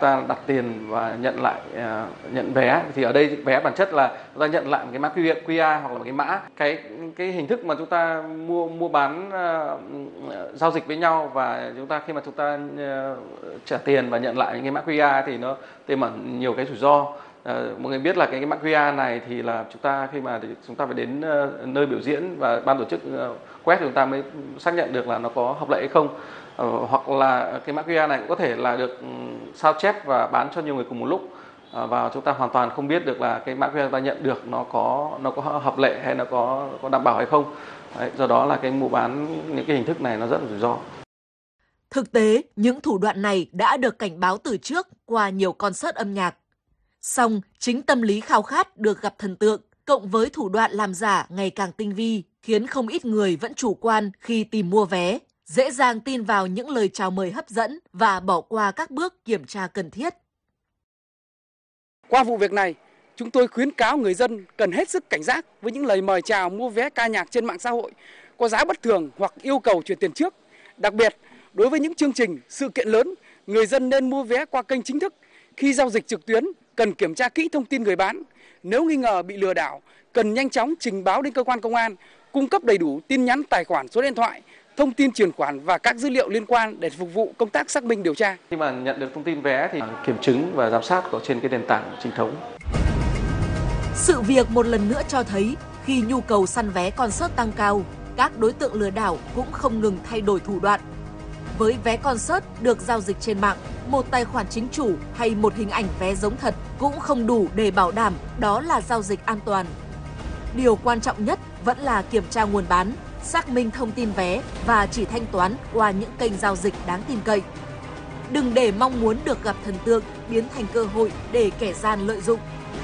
ta đặt tiền và nhận lại nhận vé. Thì ở đây vé bản chất là chúng ta nhận lại một cái mã QR hoặc là một cái mã. Cái hình thức mà chúng ta mua bán giao dịch với nhau, và khi mà chúng ta trả tiền và nhận lại những cái mã QR thì nó tiềm ẩn nhiều cái rủi ro. Mọi người biết là cái mã QR này thì là khi mà chúng ta phải đến nơi biểu diễn và ban tổ chức quét thì chúng ta mới xác nhận được là nó có hợp lệ hay không. Hoặc là cái mã QR này cũng có thể là được sao chép và bán cho nhiều người cùng một lúc, và chúng ta hoàn toàn không biết được là cái mã QR ta nhận được nó có hợp lệ hay nó có đảm bảo hay không. Đấy, do đó là cái mua bán những cái hình thức này nó rất là rủi ro. Thực tế, những thủ đoạn này đã được cảnh báo từ trước qua nhiều concert âm nhạc. Song, chính tâm lý khao khát được gặp thần tượng, cộng với thủ đoạn làm giả ngày càng tinh vi, khiến không ít người vẫn chủ quan khi tìm mua vé, dễ dàng tin vào những lời chào mời hấp dẫn và bỏ qua các bước kiểm tra cần thiết. Qua vụ việc này, chúng tôi khuyến cáo người dân cần hết sức cảnh giác với những lời mời chào mua vé ca nhạc trên mạng xã hội có giá bất thường hoặc yêu cầu chuyển tiền trước. Đặc biệt, đối với những chương trình, sự kiện lớn, người dân nên mua vé qua kênh chính thức. Khi giao dịch trực tuyến, cần kiểm tra kỹ thông tin người bán. Nếu nghi ngờ bị lừa đảo, cần nhanh chóng trình báo đến cơ quan công an, cung cấp đầy đủ tin nhắn, tài khoản, số điện thoại, thông tin chuyển khoản và các dữ liệu liên quan để phục vụ công tác xác minh điều tra. Khi mà nhận được thông tin vé thì kiểm chứng và giám sát trên cái nền tảng chính thống. Sự việc một lần nữa cho thấy khi nhu cầu săn vé concert tăng cao, các đối tượng lừa đảo cũng không ngừng thay đổi thủ đoạn. Với vé concert được giao dịch trên mạng, một tài khoản chính chủ hay một hình ảnh vé giống thật cũng không đủ để bảo đảm đó là giao dịch an toàn. Điều quan trọng nhất vẫn là kiểm tra nguồn bán, xác minh thông tin vé và chỉ thanh toán qua những kênh giao dịch đáng tin cậy. Đừng để mong muốn được gặp thần tượng biến thành cơ hội để kẻ gian lợi dụng.